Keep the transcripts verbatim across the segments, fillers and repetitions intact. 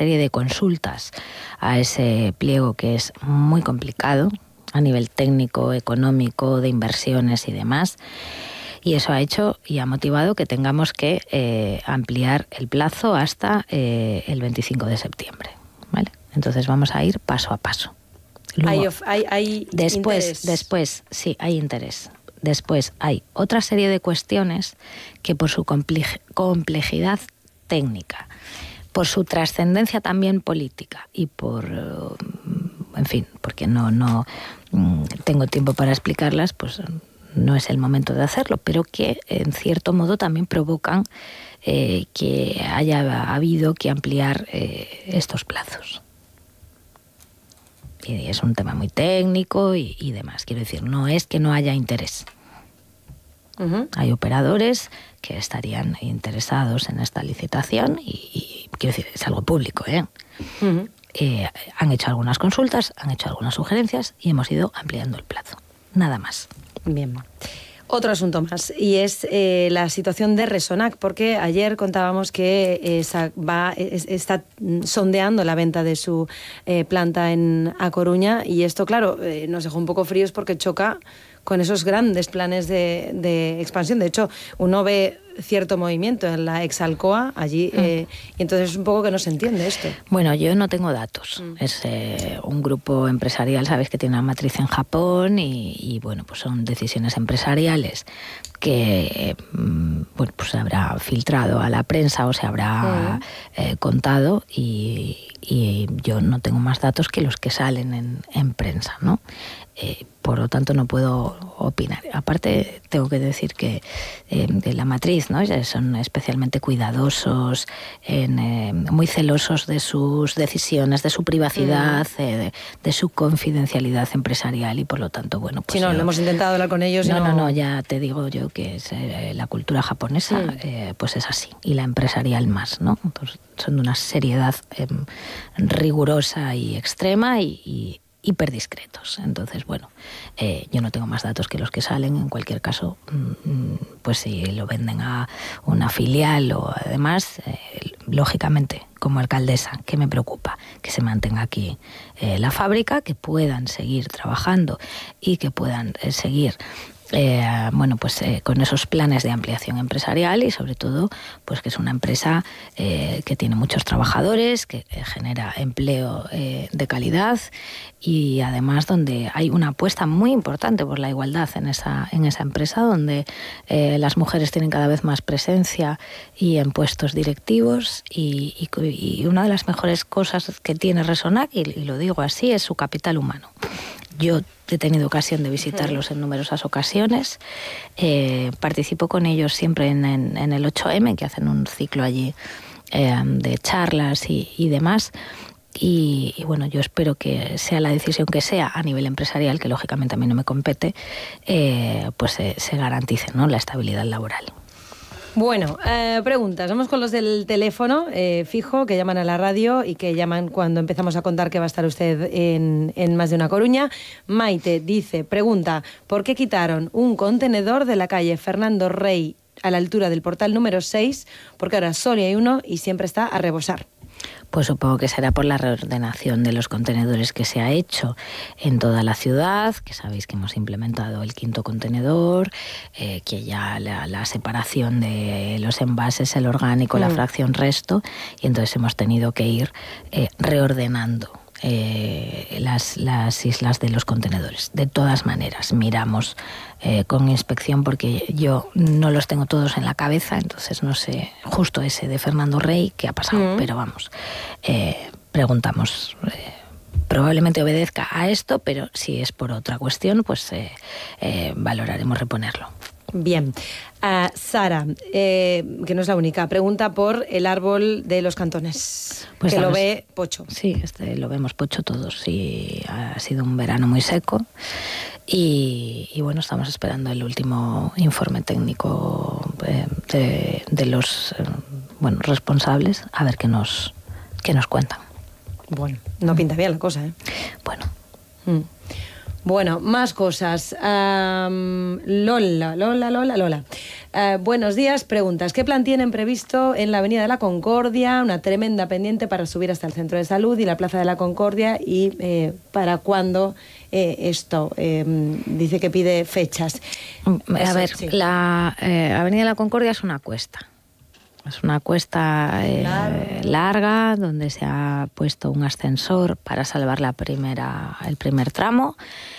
serie de consultas a ese pliego que es muy complicado a nivel técnico, económico, de inversiones y demás. Y eso ha hecho y ha motivado que tengamos que eh, ampliar el plazo hasta eh, el veinticinco de septiembre, ¿vale? Entonces vamos a ir paso a paso. Luego, hay, hay, hay después, interés. después, sí, hay interés. Después hay otra serie de cuestiones que por su complejidad técnica, por su trascendencia también política y por, en fin, porque no, no tengo tiempo para explicarlas, pues no es el momento de hacerlo, pero que en cierto modo también provocan eh, que haya habido que ampliar eh, estos plazos. Y es un tema muy técnico y, y demás. Quiero decir, no es que no haya interés. Uh-huh. Hay operadores que estarían interesados en esta licitación y, y quiero decir, es algo público, ¿eh? Uh-huh. Eh, han hecho algunas consultas, han hecho algunas sugerencias y hemos ido ampliando el plazo. Nada más. Bien. Otro asunto más, y es eh, la situación de Resonac, porque ayer contábamos que eh, va, es, está sondeando la venta de su eh, planta en A Coruña, y esto, claro, eh, nos dejó un poco fríos porque choca con esos grandes planes de, de expansión. De hecho, uno ve cierto movimiento en la Exalcoa allí, mm. eh, y entonces es un poco que no se entiende esto. Bueno, yo no tengo datos. Mm. Es eh, un grupo empresarial, sabes, que tiene una matriz en Japón y, y bueno, pues son decisiones empresariales que mm, bueno, pues se habrá filtrado a la prensa o se habrá mm. eh, contado y, y yo no tengo más datos que los que salen en, en prensa, ¿no? Eh, por lo tanto no puedo opinar. Aparte tengo que decir que eh, de la matriz, ¿no? Son especialmente cuidadosos, en, eh, muy celosos de sus decisiones, de su privacidad, mm. eh, de, de su confidencialidad empresarial y por lo tanto, bueno, pues... Sí, no, yo, lo hemos intentado hablar con ellos y no, no... no, no, ya te digo yo que es, eh, la cultura japonesa mm. eh, pues es así, y la empresarial más, ¿no? Entonces, son de una seriedad eh, rigurosa y extrema y, y hiperdiscretos. Entonces, bueno, eh, yo no tengo más datos que los que salen. En cualquier caso, mmm, pues si lo venden a una filial o además, eh, lógicamente, como alcaldesa, ¿qué me preocupa? Que se mantenga aquí eh, la fábrica, que puedan seguir trabajando y que puedan eh, seguir Eh, bueno, pues eh, con esos planes de ampliación empresarial y sobre todo pues que es una empresa eh, que tiene muchos trabajadores, que eh, genera empleo eh, de calidad y además donde hay una apuesta muy importante por la igualdad en esa, en esa empresa, donde eh, las mujeres tienen cada vez más presencia y en puestos directivos y, y, y una de las mejores cosas que tiene Resonac, y, y lo digo así, es su capital humano. Yo he tenido ocasión de visitarlos en numerosas ocasiones, eh, participo con ellos siempre en, en, en el ocho eme, que hacen un ciclo allí eh, de charlas y, y demás, y, y bueno, yo espero que sea la decisión que sea a nivel empresarial, que lógicamente a mí no me compete, eh, pues eh, se garantice, ¿no?, la estabilidad laboral. Bueno, eh, preguntas. Vamos con los del teléfono eh, fijo, que llaman a la radio y que llaman cuando empezamos a contar que va a estar usted en, en Más de una Coruña. Maite dice, pregunta, ¿por qué quitaron un contenedor de la calle Fernando Rey a la altura del portal número seis? Porque ahora solo hay uno y siempre está a rebosar. Pues supongo que será por la reordenación de los contenedores que se ha hecho en toda la ciudad, que sabéis que hemos implementado el quinto contenedor, eh, que ya la, la separación de los envases, el orgánico, mm. la fracción resto, y entonces hemos tenido que ir eh, reordenando eh, las, las islas de los contenedores. De todas maneras, miramos eh, con inspección, porque yo no los tengo todos en la cabeza, entonces no sé justo ese de Fernando Rey qué ha pasado, mm. pero vamos, eh, preguntamos. Eh, probablemente obedezca a esto, pero si es por otra cuestión, pues eh, eh, valoraremos reponerlo. Bien. Uh, Sara, eh, que no es la única, pregunta por el árbol de los Cantones, pues que lo ve pocho. Sí, este lo vemos pocho todos, y ha sido un verano muy seco y, y bueno, estamos esperando el último informe técnico eh, de, de los eh, bueno, responsables, a ver qué nos, qué nos cuentan. Bueno, no pinta bien la cosa, ¿eh? Bueno. Mm. Bueno, más cosas. Um, Lola, Lola, Lola, Lola. Eh, buenos días, preguntas. ¿Qué plan tienen previsto en la Avenida de la Concordia? Una tremenda pendiente para subir hasta el Centro de Salud y la Plaza de la Concordia. ¿Y eh, para cuándo eh, esto? Eh, dice que pide fechas. A Eso, ver, sí. la eh, Avenida de la Concordia es una cuesta. Es una cuesta eh, Larga. larga donde se ha puesto un ascensor para salvar la primera, el primer tramo,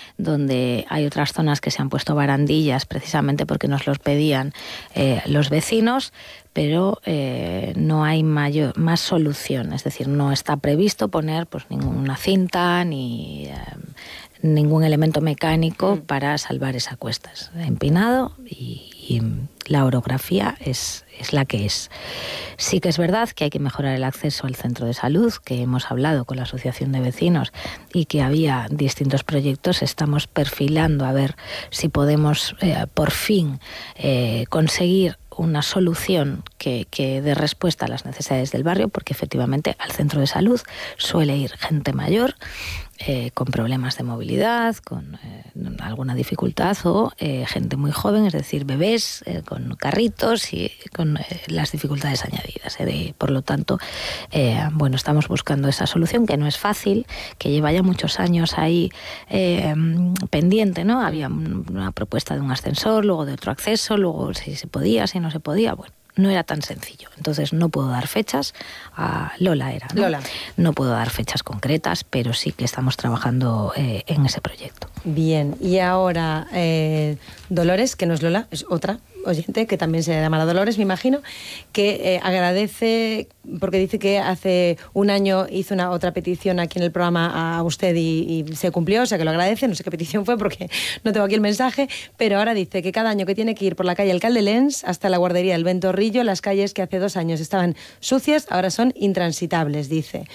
donde hay otras zonas que se han puesto barandillas precisamente porque nos los pedían eh, los vecinos, pero eh, no hay mayor, más solución. Es decir, no está previsto poner pues ninguna cinta ni eh, ningún elemento mecánico mm. para salvar esa cuesta. Es empinado y, y la orografía es, es la que es. Sí que es verdad que hay que mejorar el acceso al centro de salud, que hemos hablado con la Asociación de Vecinos y que había distintos proyectos. Estamos perfilando a ver si podemos eh, por fin eh, conseguir una solución que, que dé respuesta a las necesidades del barrio, porque efectivamente al centro de salud suele ir gente mayor eh, con problemas de movilidad, con eh, alguna dificultad o eh, gente muy joven, es decir, bebés eh, con carritos y con eh, las dificultades añadidas. Eh, de, por lo tanto, eh, bueno, estamos buscando esa solución que no es fácil, que lleva ya muchos años ahí eh, pendiente, ¿no? Había una propuesta de un ascensor, luego de otro acceso, luego si se podía, si no se podía, bueno. No era tan sencillo. Entonces no puedo dar fechas. A Lola era, ¿no? Lola. No puedo dar fechas concretas, pero sí que estamos trabajando eh, en ese proyecto. Bien, y ahora eh, Dolores, que no es Lola, es otra oyente que también se llamará Dolores, me imagino, que eh, agradece, porque dice que hace un año hizo una otra petición aquí en el programa a usted y, y se cumplió, o sea que lo agradece, no sé qué petición fue porque no tengo aquí el mensaje, pero ahora dice que cada año que tiene que ir por la calle Alcalde Lens hasta la guardería El Ventorrillo, las calles que hace dos años estaban sucias, ahora son intransitables, dice,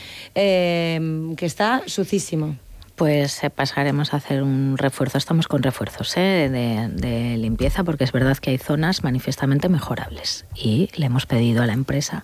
eh, que está sucísimo. Pues eh, pasaremos a hacer un refuerzo. Estamos con refuerzos ¿eh? de, de limpieza, porque es verdad que hay zonas manifiestamente mejorables. Y le hemos pedido a la empresa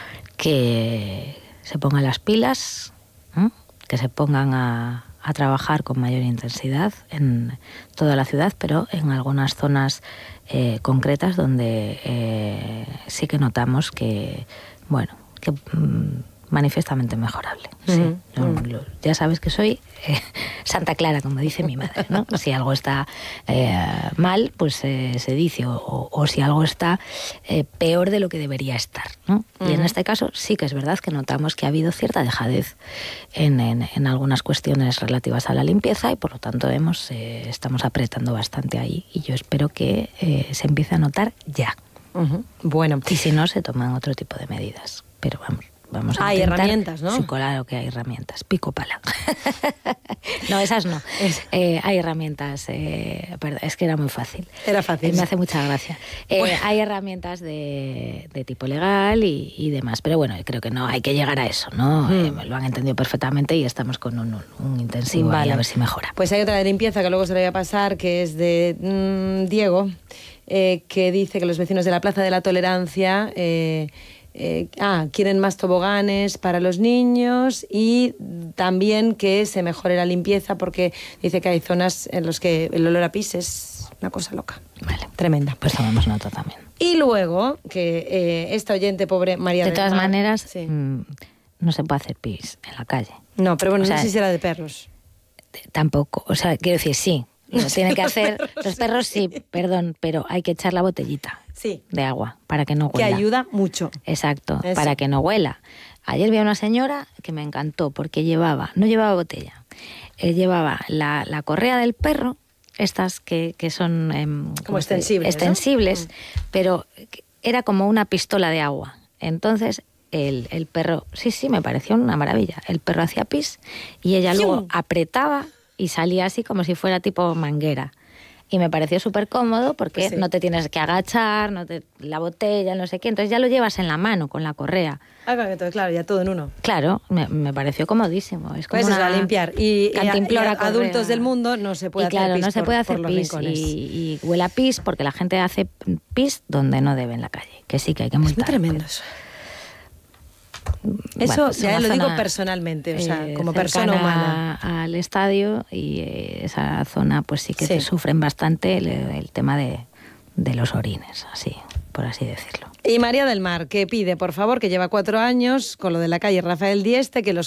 que se pongan las pilas, ¿eh? que se pongan a, a trabajar con mayor intensidad en toda la ciudad, pero en algunas zonas eh, concretas donde eh, sí que notamos que, bueno, que... Mm, manifiestamente mejorable. Sí. Uh-huh. Yo, lo, ya sabes que soy eh, Santa Clara, como dice mi madre, ¿no? Si algo está eh, mal, pues eh, se dice, o, o, o si algo está eh, peor de lo que debería estar, ¿no? Uh-huh. Y en este caso sí que es verdad que notamos que ha habido cierta dejadez en, en, en algunas cuestiones relativas a la limpieza y por lo tanto hemos, eh, estamos apretando bastante ahí y yo espero que eh, se empiece a notar ya. Uh-huh. Bueno. Y si no, se toman otro tipo de medidas. Pero vamos. Vamos a hay intentar. herramientas, ¿no? Sí, claro que hay herramientas. Pico pala. No, esas no. Eh, hay herramientas. Eh, perdón, es que era muy fácil. Era fácil. Eh, me hace mucha gracia. Eh, bueno. Hay herramientas de, de tipo legal y, y demás. Pero bueno, creo que no hay que llegar a eso, ¿no? Mm. Eh, lo han entendido perfectamente y estamos con un, un intensivo vale. ahí a ver si mejora. Pues hay otra de limpieza que luego se le voy a pasar, que es de mmm, Diego, eh, que dice que los vecinos de la Plaza de la Tolerancia... Eh, Eh, ah, quieren más toboganes para los niños y también que se mejore la limpieza porque dice que hay zonas en las que el olor a pis es una cosa loca. Vale. Tremenda. Pues tomamos nota también. Y luego, que eh, esta oyente, pobre María De todas Mar, maneras, sí. mmm, no se puede hacer pis en la calle. No, pero bueno, o sea, no sé si será de perros. Tampoco, o sea, quiero decir, sí. Lo tiene que hacer perros, los perros, sí, perdón, pero hay que echar la botellita sí. de agua para que no huela. Que ayuda mucho. Exacto, Eso. para que no huela. Ayer vi a una señora que me encantó porque llevaba, no llevaba botella, eh, llevaba la, la correa del perro, estas que, que son eh, como extensibles, extensibles ¿no? pero era como una pistola de agua. Entonces el, el perro, sí, sí, me pareció una maravilla. El perro hacía pis y ella ¡Yum! Luego apretaba y salía así como si fuera tipo manguera. Y me pareció súper cómodo porque pues sí. no te tienes que agachar, no te, la botella, no sé qué. Entonces ya lo llevas en la mano con la correa. Ah, claro, ya todo en uno. Claro, me, me pareció comodísimo. Es como pues una eso, a limpiar. Y, y, y a adultos del mundo no se puede y claro, hacer pis no se por, puede hacer por los pis rincones. Y, y huele a pis porque la gente hace pis donde no debe en la calle. Que sí, que hay que multar. Es muy tremendo eso. Eso bueno, ya lo zona, digo personalmente, o sea, eh, como persona humana. Al estadio y eh, esa zona pues sí que sí. te sufren bastante el, el tema de, de los orines, así, por así decirlo. Y María del Mar, que pide, por favor, que lleva cuatro años con lo de la calle Rafael Dieste, que los